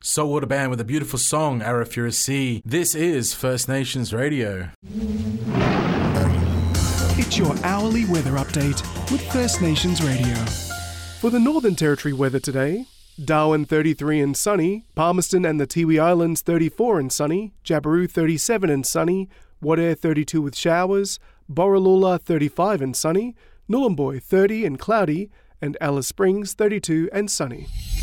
Saltwater Band with a beautiful song, Arafura Sea. This is First Nations Radio. It's your hourly weather update with First Nations Radio. For the Northern Territory weather today, Darwin 33 and sunny, Palmerston and the Tiwi Islands 34 and sunny, Jabiru 37 and sunny, Wadeye 32 with showers, Borroloola 35 and sunny, Nhulunbuy 30 and cloudy, and Alice Springs 32 and sunny.